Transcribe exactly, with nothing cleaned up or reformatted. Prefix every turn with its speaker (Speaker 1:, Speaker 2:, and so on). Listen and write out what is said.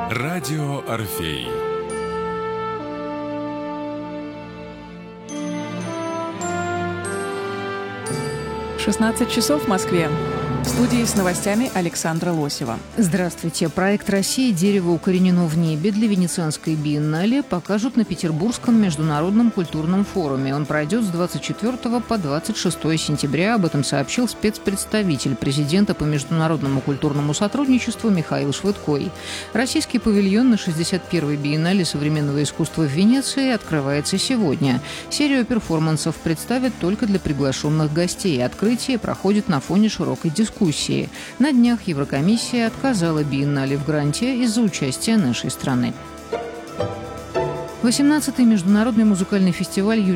Speaker 1: Радио Орфей.
Speaker 2: шестнадцать часов в Москве. В студии с новостями Александра Лосева.
Speaker 3: Здравствуйте. Проект «Россия. Дерево укоренено в небе» для Венецианской биеннале покажут на Петербургском международном культурном форуме. Он пройдет с двадцать четвёртого по двадцать шестое сентября. Об этом сообщил спецпредставитель президента по международному культурному сотрудничеству Михаил Швыдкой. Российский павильон на шестьдесят первой биеннале современного искусства в Венеции открывается сегодня. Серию перформансов представят только для приглашенных гостей. Открытие проходит на фоне широкой дискуссии. На днях Еврокомиссия отказала биеннале в гранте из-за участия нашей страны. восемнадцатый международный музыкальный фестиваль